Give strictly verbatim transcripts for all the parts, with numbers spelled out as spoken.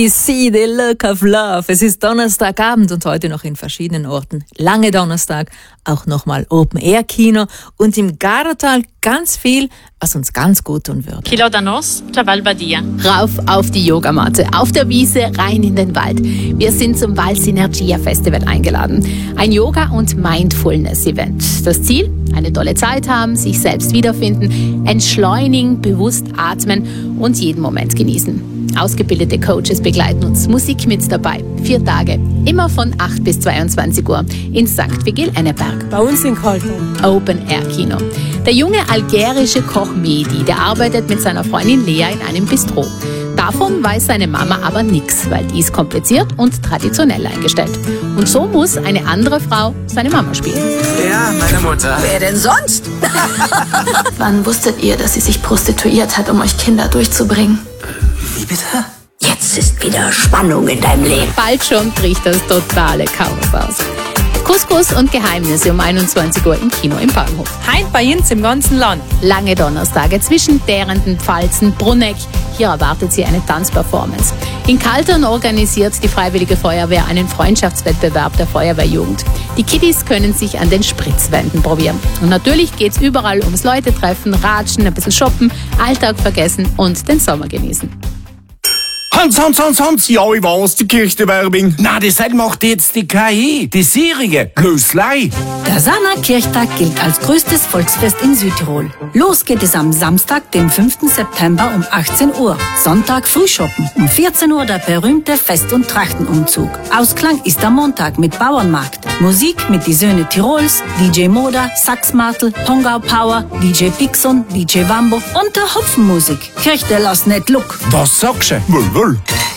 See the look of love. Es ist Donnerstagabend und heute noch in verschiedenen Orten. Lange Donnerstag, auch nochmal Open-Air-Kino und im Gardatal ganz viel, was uns ganz gut tun würde. Kilo da Nos, Val Badia. Rauf auf die Yogamatte, auf der Wiese, rein in den Wald. Wir sind zum Val Synergia Festival eingeladen. Ein Yoga- und Mindfulness-Event. Das Ziel? Eine tolle Zeit haben, sich selbst wiederfinden, entschleunigen, bewusst atmen und jeden Moment genießen. Ausgebildete Coaches begleiten uns, Musik mit dabei. Vier Tage, immer von acht bis zweiundzwanzig Uhr in Sankt Vigil-Enneberg. Bei uns in Kaltern. Open-Air-Kino. Der junge algerische Koch Mehdi, der arbeitet mit seiner Freundin Lea in einem Bistro. Davon weiß seine Mama aber nichts, weil die ist kompliziert und traditionell eingestellt. Und so muss eine andere Frau seine Mama spielen. Ja, meine Mutter. Wer denn sonst? Wann wusstet ihr, dass sie sich prostituiert hat, um euch Kinder durchzubringen? Wie bitte? Jetzt ist wieder Spannung in deinem Leben. Bald schon bricht das totale Chaos aus. Couscous und Geheimnisse um einundzwanzig Uhr im Kino im Bahnhof. Heint bei uns im ganzen Land. Lange Donnerstage zwischen Därenden, Pfalzen, Brunegg. Hier erwartet sie eine Tanzperformance. In Kaltern organisiert die Freiwillige Feuerwehr einen Freundschaftswettbewerb der Feuerwehrjugend. Die Kiddies können sich an den Spritzwänden probieren. Und natürlich geht's überall ums Leute treffen, ratschen, ein bisschen shoppen, Alltag vergessen und den Sommer genießen. Hans, Hans, Hans, Hans, ja, ich weiß, die Kirchenwerbung. Na, das macht jetzt die K I, die Serie, Glöslei. Der Sana Kirchtag gilt als größtes Volksfest in Südtirol. Los geht es am Samstag, dem fünften September um achtzehn Uhr. Sonntag Frühschoppen. Um vierzehn Uhr der berühmte Fest- und Trachtenumzug. Ausklang ist am Montag mit Bauernmarkt. Musik mit die Söhne Tirols, D J Moda, Saxmartel, Pongau Power, D J Pixon, D J Wambo und der Hopfenmusik. Kirchte lass net look. Was sagst du? Wohl, wohl.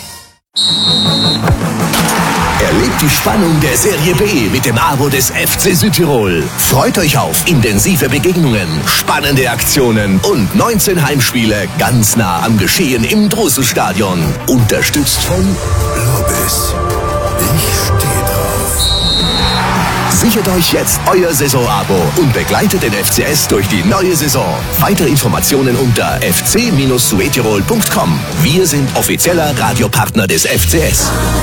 Erlebt die Spannung der Serie B mit dem Abo des F C Südtirol. Freut euch auf intensive Begegnungen, spannende Aktionen und neunzehn Heimspiele ganz nah am Geschehen im Drosselstadion. Unterstützt von Lobis. Ich stehe drauf. Sichert euch jetzt euer Saisonabo und begleitet den F C S durch die neue Saison. Weitere Informationen unter f c Bindestrich suetirol Punkt com. Wir sind offizieller Radiopartner des F C S.